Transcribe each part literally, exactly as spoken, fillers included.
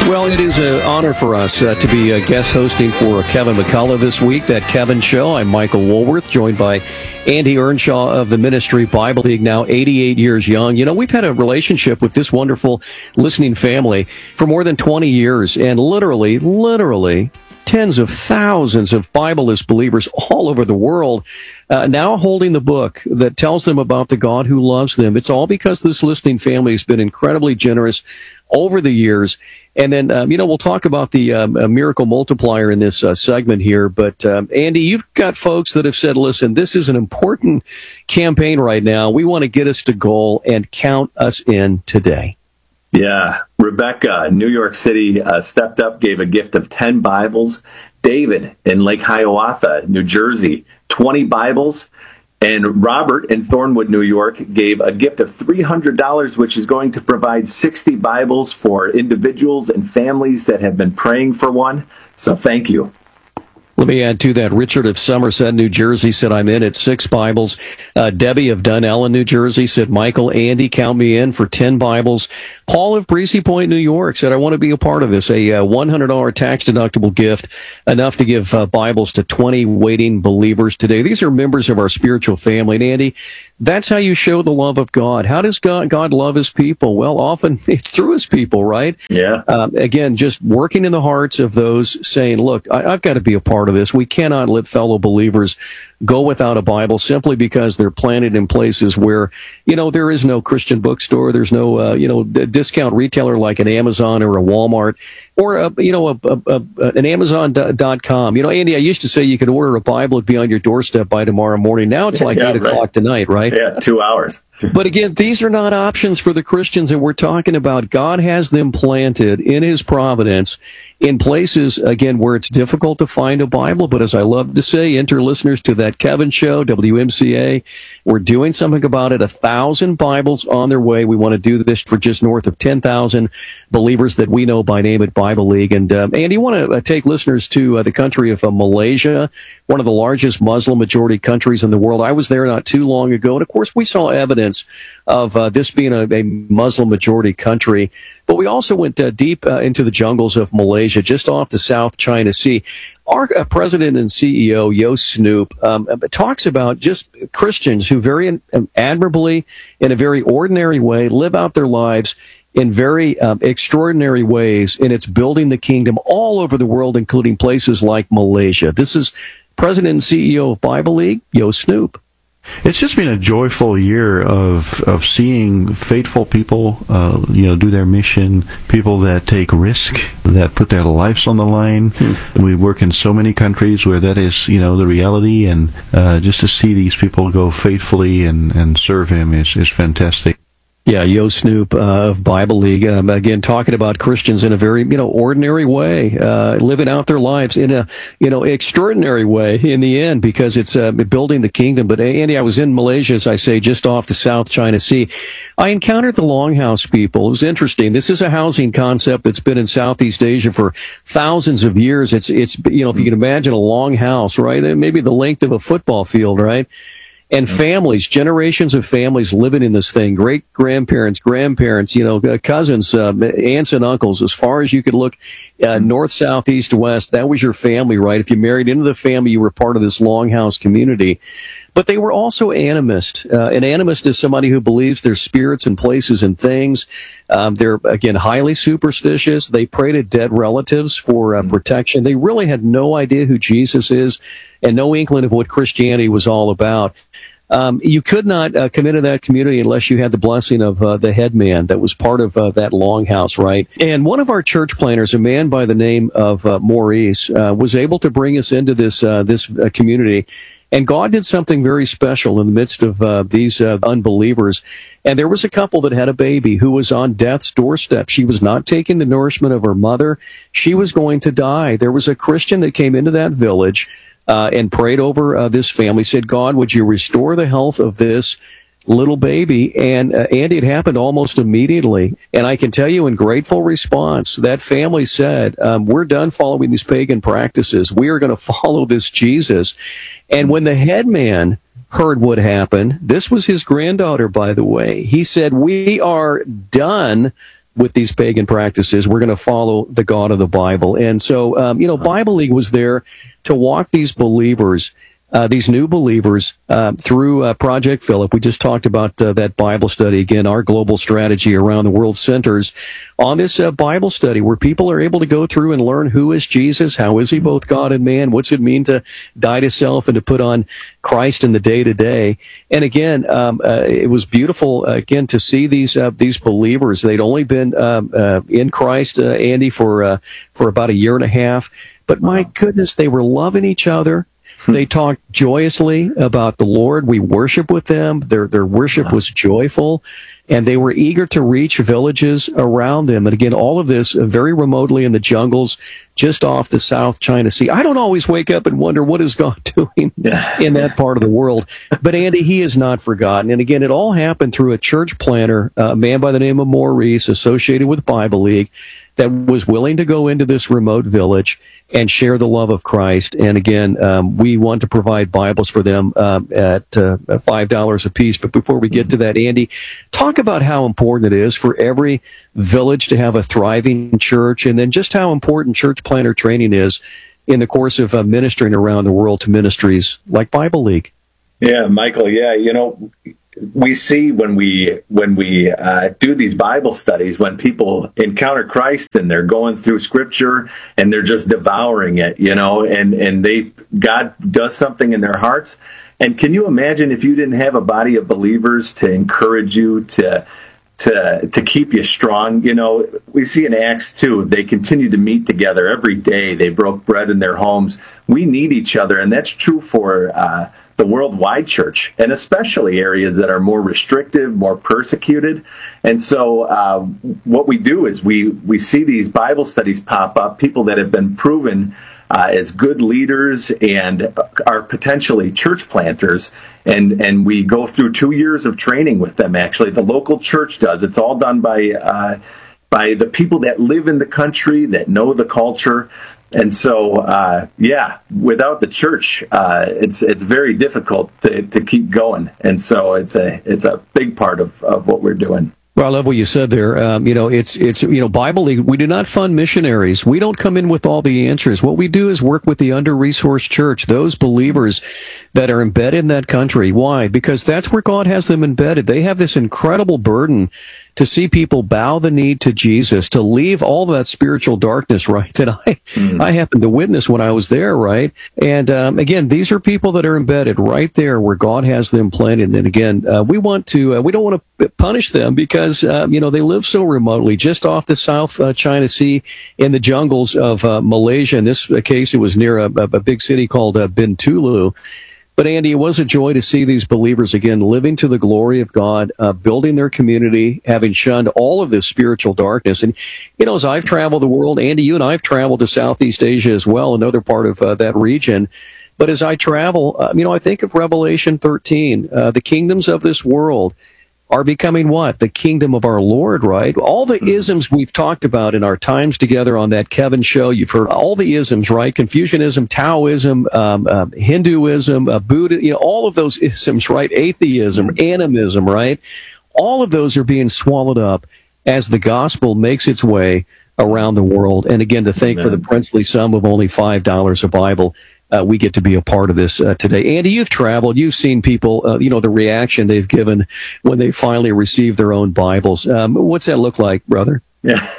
Well, it is an honor for us uh, to be uh, guest hosting for Kevin McCullough this week, That Kevin Show. I'm Michael Woolworth, joined by Andy Earnshaw of the Ministry Bible League, now eighty-eight years young. You know, we've had a relationship with this wonderful listening family for more than twenty years, and literally, literally, tens of thousands of Bibleless believers all over the world uh, now holding the book that tells them about the God who loves them. It's all because this listening family has been incredibly generous over the years. And then, um, you know, we'll talk about the um, miracle multiplier in this uh, segment here. But, um, Andy, you've got folks that have said, listen, this is an important campaign right now. We want to get us to goal and count us in today. Yeah. Rebecca, New York City, uh, stepped up, gave a gift of ten Bibles. David in Lake Hiawatha, New Jersey, twenty Bibles. And Robert in Thornwood, New York, gave a gift of three hundred dollars, which is going to provide sixty Bibles for individuals and families that have been praying for one. So thank you. Let me add to that. Richard of Somerset, New Jersey, said, I'm in at six Bibles. Uh, Debbie of Dunellen, New Jersey, said, Michael, Andy, count me in for ten Bibles. Paul of Breezy Point, New York, said, I want to be a part of this. A uh, one hundred dollars tax-deductible gift, enough to give uh, Bibles to twenty waiting believers today. These are members of our spiritual family. And, Andy, that's how you show the love of God. How does God, God love his people? Well, often it's through his people, right? Yeah. Um, again, just working in the hearts of those saying, look, I, I've got to be a part of this. We cannot let fellow believers go without a Bible simply because they're planted in places where, you know, there is no Christian bookstore. There's no, uh, you know, d- discount retailer like an Amazon or a Walmart or, a, you know, a, a, a, an Amazon dot com. You know, Andy, I used to say you could order a Bible, it'd be on your doorstep by tomorrow morning. Now it's like yeah, eight right. o'clock tonight, right? Yeah, two hours. But again, these are not options for the Christians that we're talking about. God has them planted in his providence in places, again, where it's difficult to find a Bible. But as I love to say, enter listeners to That Kevin Show, W M C A. We're doing something about it. A thousand Bibles on their way. We want to do this for just north of ten thousand believers that we know by name at Bible League. And, um, Andy, you want to uh, take listeners to uh, the country of uh, Malaysia, one of the largest Muslim majority countries in the world. I was there not too long ago. And, of course, we saw evidence of uh, this being a, a Muslim majority country. But we also went uh, deep uh, into the jungles of Malaysia, just off the South China Sea. Our uh, president and C E O, Yo Snoop, um, talks about just Christians who very um, admirably, in a very ordinary way, live out their lives in very um, extraordinary ways, and it's building the kingdom all over the world, including places like Malaysia. This is President and C E O of Bible League, Yo Snoop. It's just been a joyful year of of seeing faithful people, uh, you know, do their mission. People that take risk, that put their lives on the line. Hmm. We work in so many countries where that is, you know, the reality, and uh, just to see these people go faithfully and and serve Him is is fantastic. Yeah, Yo Snoop uh, of Bible League, um, again, talking about Christians in a very, you know, ordinary way, uh, living out their lives in a, you know, extraordinary way in the end, because it's uh, building the kingdom. But, Andy, I was in Malaysia, as I say, just off the South China Sea. I encountered the Longhouse people. It was interesting. This is a housing concept that's been in Southeast Asia for thousands of years. It's, it's, you know, if you can imagine a long house, right? Maybe the length of a football field, right? And families, generations of families living in this thing, great grandparents, grandparents, you know, cousins, uh, aunts and uncles, as far as you could look, uh, north, south, east, west, that was your family, right? If you married into the family, you were part of this longhouse community. But they were also animist. Uh, an animist is somebody who believes there's spirits and places and things. Um, they're, again, highly superstitious. They pray to dead relatives for uh, protection. They really had no idea who Jesus is and no inkling of what Christianity was all about. Um, you could not uh, come into that community unless you had the blessing of uh, the head man that was part of uh, that longhouse, right? And one of our church planners, a man by the name of uh, Maurice, uh, was able to bring us into this uh, this uh, community. And God did something very special in the midst of uh, these uh, unbelievers. And there was a couple that had a baby who was on death's doorstep. She was not taking the nourishment of her mother. She was going to die. There was a Christian that came into that village uh, and prayed over uh, this family, said, God, would you restore the health of this little baby? And uh, Andy, it happened almost immediately. And I can tell you in grateful response, that family said, um, we're done following these pagan practices. We are going to follow this Jesus. And when the head man heard what happened, this was his granddaughter, by the way, he said, we are done with these pagan practices. We're going to follow the God of the Bible. And so, um, you know, Bible League was there to walk these believers, uh, these new believers, uh, through uh, Project Philip. We just talked about uh, that Bible study. Again, our global strategy around the world centers on this uh, Bible study where people are able to go through and learn who is Jesus, how is he both God and man, what's it mean to die to self and to put on Christ in the day-to-day. And again, um, uh, it was beautiful, uh, again, to see these uh, these believers. They'd only been um, uh, in Christ, uh, Andy, for uh, for about a year and a half. But my goodness, they were loving each other. They talked joyously about the Lord. We worship with them. Their their worship was joyful, and they were eager to reach villages around them. And again, all of this very remotely in the jungles, just off the South China Sea. I don't always wake up and wonder what is God doing in that part of the world. But Andy, he is not forgotten. And again, it all happened through a church planter, a man by the name of Maurice, associated with Bible League, that was willing to go into this remote village and share the love of Christ. And again, um, we want to provide Bibles for them um, at uh, five dollars a piece. But before we get to that, Andy, talk about how important it is for every village to have a thriving church, and then just how important church planter training is in the course of uh, ministering around the world to ministries like Bible League. Yeah, Michael, yeah, you know, we see when we when we uh, do these Bible studies, when people encounter Christ and they're going through Scripture and they're just devouring it, you know, and and they God does something in their hearts. And can you imagine if you didn't have a body of believers to encourage you, to to to keep you strong? You know, we see in Acts two, they continue to meet together every day. They broke bread in their homes. We need each other, and that's true for uh the worldwide church, and especially areas that are more restrictive, more persecuted. And so uh, what we do is we, we see these Bible studies pop up, people that have been proven uh, as good leaders and are potentially church planters, and, and we go through two years of training with them, actually. The local church does. It's all done by uh, by the people that live in the country, that know the culture. And so, uh, yeah, without the church, uh, it's it's very difficult to, to keep going. And so it's a it's a big part of, of what we're doing. Well, I love what you said there. Um, you know, it's, it's, you know, Bible League, we do not fund missionaries. We don't come in with all the answers. What we do is work with the under-resourced church, those believers that are embedded in that country. Why? Because that's where God has them embedded. They have this incredible burden to see people bow the knee to Jesus, to leave all that spiritual darkness, right, that I mm. I happened to witness when I was there, right? And um, again, these are people that are embedded right there where God has them planted. And again, uh, we want to, uh, we don't want to punish them because, uh, you know, they live so remotely, just off the South uh, China Sea in the jungles of uh, Malaysia. In this case, it was near a, a big city called uh, Bintulu. But Andy, it was a joy to see these believers again living to the glory of God, uh, building their community, having shunned all of this spiritual darkness. And, you know, as I've traveled the world, Andy, you and I have traveled to Southeast Asia as well, another part of uh, that region. But as I travel, uh, you know, I think of Revelation thirteen, uh, the kingdoms of this world are becoming what? The kingdom of our Lord, right? All the isms we've talked about in our times together on that Kevin show, you've heard all the isms, right? Confucianism, Taoism, um, um, Hinduism, uh, Buddha, you know, all of those isms, right? Atheism, animism, right? All of those are being swallowed up as the gospel makes its way around the world. And again, to think Amen. For the princely sum of only five dollars a Bible, Uh, we get to be a part of this uh, today. Andy, you've traveled. You've seen people, uh, you know, the reaction they've given when they finally receive their own Bibles. Um, what's that look like, brother? Yeah.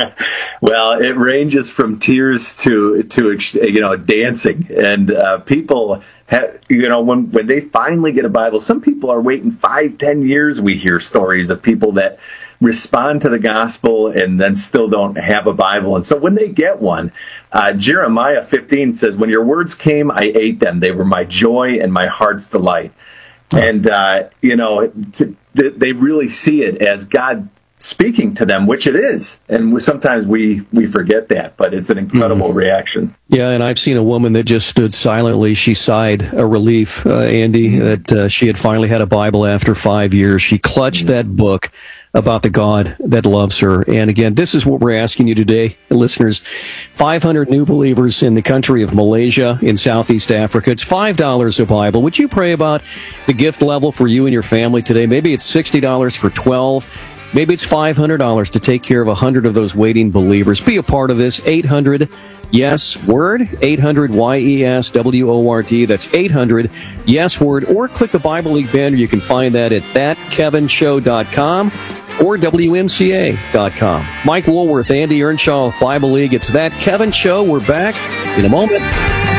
Well, it ranges from tears to, to you know, dancing. And uh, people, have, you know, when, when they finally get a Bible, some people are waiting five, ten years. We hear stories of people that respond to the gospel and then still don't have a Bible. And so when they get one, uh, Jeremiah fifteen says, when your words came, I ate them. They were my joy and my heart's delight. Oh. And, uh, you know, t- they really see it as God speaking to them, which it is. And we, sometimes we, we forget that, but it's an incredible mm-hmm. reaction. Yeah, and I've seen a woman that just stood silently. She sighed a relief, uh, Andy, mm-hmm. that uh, she had finally had a Bible after five years. She clutched mm-hmm. that book about the God that loves her. And again, this is what we're asking you today, listeners. five hundred new believers in the country of Malaysia in Southeast Africa. It's five dollars a Bible. Would you pray about the gift level for you and your family today? Maybe it's sixty dollars for twelve. Maybe it's five hundred dollars to take care of one hundred of those waiting believers. Be a part of this. eight hundred yes word, eight hundred Y E S W O R D. That's eight hundred yes word. Or click the Bible League banner. You can find that at that kevin show dot com or W M C A dot com. Mike Woolworth, Andy Earnshaw, Bible League. It's That Kevin Show. We're back in a moment.